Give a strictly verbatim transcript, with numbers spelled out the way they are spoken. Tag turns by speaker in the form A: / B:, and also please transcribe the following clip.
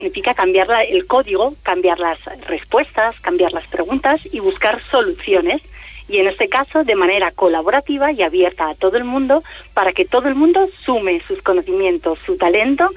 A: significa cambiar la, el código, cambiar las respuestas, cambiar las preguntas y buscar soluciones. Y en este caso, de manera colaborativa y abierta a todo el mundo, para que todo el mundo sume sus conocimientos, su talento